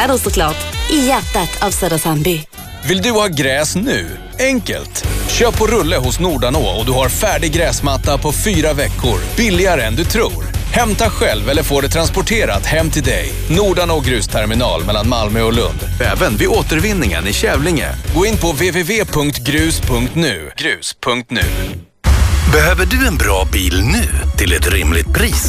Battle såklart, i hjärtat av Södertörnby. Vill du ha gräs nu? Enkelt. Köp på rulle hos Nordanå och du har färdig gräsmatta på 4 veckor. Billigare än du tror. Hämta själv eller få det transporterat hem till dig. Nordanå grusterminal mellan Malmö och Lund. Även vid återvinningen i Kävlinge. Gå in på www.grus.nu. Grus.nu. Behöver du en bra bil nu till ett rimligt pris?